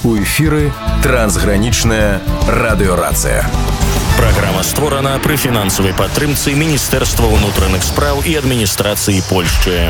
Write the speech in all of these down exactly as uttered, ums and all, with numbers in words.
У эфіры трансгранічная радыёрацыя. Праграма створана пры фінансавай падтрымцы Міністэрства ўнутраных спраў і адміністрацыі Польшчы.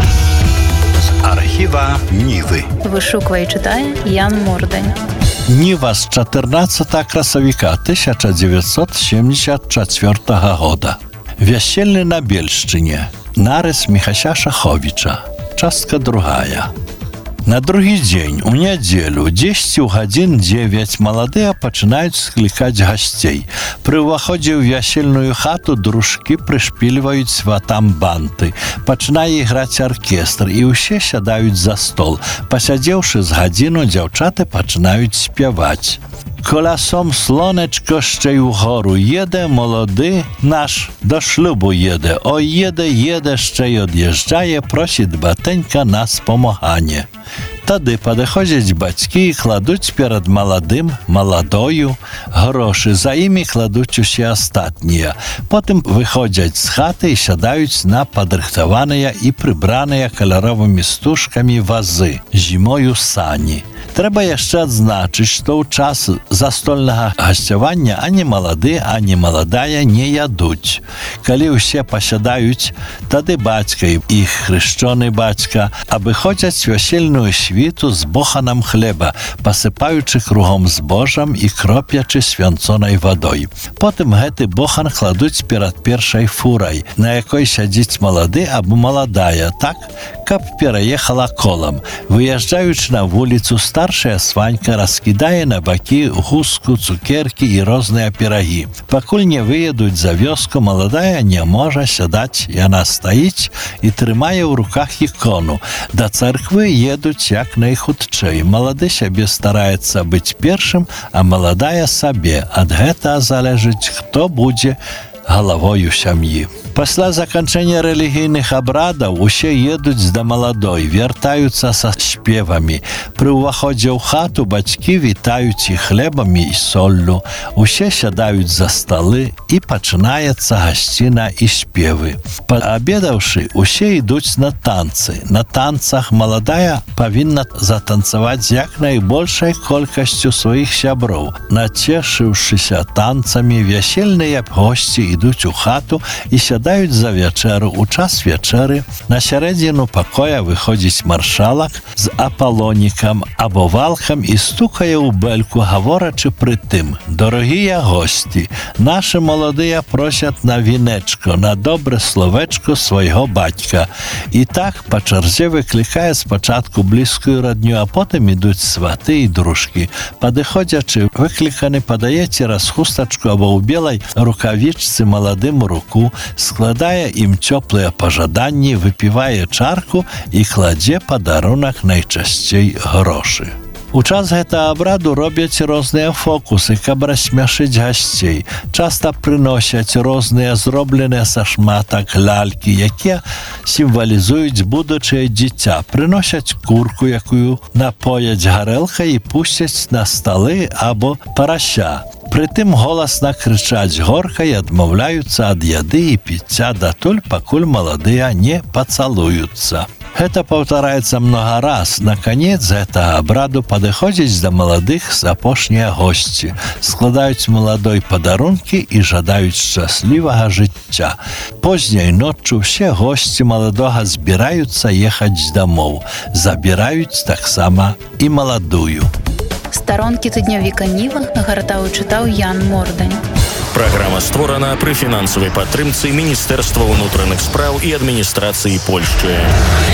Архіва Нівы. Вышуквае і чытае Ян Мордань. Ніва з чатырнаццатага красавіка тысяча дзевяцьсот сямдзесят чацвёртага года. Вяселле на Бельшчыне. Нарыс Міхася Шаховіча. Частка другая. На другі дзень, у нядзелю, дзесьці ў гадзін дзевяць, маладыя пачынаюць склікаць гасцей. Пры ўваходзе ў вясельную хату дружкі прышпільваюць сватам банты. Пачынае іграць аркестр, і ўсе сядаюць за стол. Пасядзеўшы з гадзіну, дзяўчаты пачынаюць спяваць. Коласом слонечко ще й угору їде, молодий наш до шлюбу їде. О, їде, їде, ще й од'їжджає, просить батенька нас помагання. Тады падыходзяць бацькі і кладуць перад маладым, маладою грошы. За імі кладуць усе астатнія. Потым выходзяць з хаты і сядаюць на падрыхтаваныя і прыбраныя каляровымі стужкамі вазы, зімою сані. Трэба яшчэ адзначыць, што ў час застольнага гасцявання ані малады, ані маладая не ядуць. Калі ўсе пасядаюць, тады бацька і іх хрышчоны бацька абыходзяць вясельную світу з боханам хлеба, пасыпаючы кругом збожам і кропячы свянцонай вадой. Потым гэты бохан кладуць перад першай фурай, на якой сядзіць малады або маладая, так, каб пераехала колам. Выязджаючы на вуліцу, старшая сванька раскідае на бакі гуску, цукеркі і розныя пірагі. Пакуль не выедуць за вёску, маладая не можа сядаць. Яна стаіць і трымае ў руках ікону. Да царквы едуць як найхутчэй. Малады сябе стараецца быць першым, а маладая сабе. Ад гэтага залежыць, хто будзе галавою сям'і. Пасля заканчэння рэлігійных абрадаў усе едуць да маладой, вяртаюцца са спевамі. Пры ўваходзе ў хату бацькі вітаюць іх хлебамі і соллю. Усе сядаюць за сталы і пачынаецца гасціна і спевы. Паабедаўшы, усе ідуць на танцы. На танцах маладая павінна затанцаваць з як найбольшай колькасцю сваіх сяброў. Нацешыўшыся танцамі, вясельныя госці ідуць у хату і сядаюць за вячэру. У час вячэры на сярэдзіну пакоя выходзіць маршалак з апалонікам або валкам і стукае ў бэльку, гаворачы пры тым: «Дорогія гості, наші маладыя просять на вінечко, на добре словечко свайго бацька». І так па чарзе выклікае спачатку блізкую радню, а потым ідуць сваты і дружкі. Падыходзячы, выкліканы падае цераз хустачку або ў белай рукавічцы маладым руку, складае ім цёплыя пажаданні, выпівае чарку і кладзе падарунак, найчасцей грошы. У час гэтага абраду робяць розныя фокусы, каб рассмяшыць гасцей. Часта прыносяць розныя зробленыя са шматак лялькі, якія сімвалізуюць будучае дзіця. Прыносяць курку, якую напояць гарэлкай і пусцяць на сталы або парася. Прытым голасна крычаць горка і адмаўляюцца ад яды і піцця датуль, пакуль маладыя не пацалуюцца. Гэта паўтараецца многа раз. На канец гэтага абраду падыходзяць да маладых з апошнія госці, складаюць маладой падарункі і жадаюць шчаслівага жыцця. Позняй ноччу ўсе госці маладога збіраюцца ехаць дамоў. Забіраюць таксама і маладую. Старонкі тыднёвіка Ніва гартаў і чытаў Ян Мордань. Праграма створана пры фінансавай падтрымцы Міністэрства ўнутраных спраў і адміністрацыі Польшчы.